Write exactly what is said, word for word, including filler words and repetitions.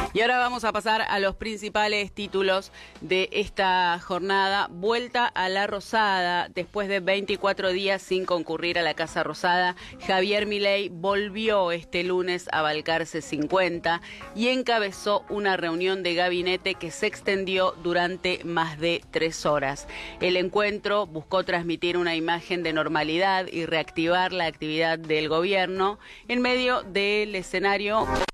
Y ahora vamos a pasar a los principales títulos de esta jornada. Vuelta a la Rosada. Después de veinticuatro días sin concurrir a la Casa Rosada, Javier Milei volvió este lunes a Balcarce cincuenta y encabezó una reunión de gabinete que se extendió durante más de tres horas. El encuentro buscó transmitir una imagen de normalidad y reactivar la actividad del gobierno en medio del escenario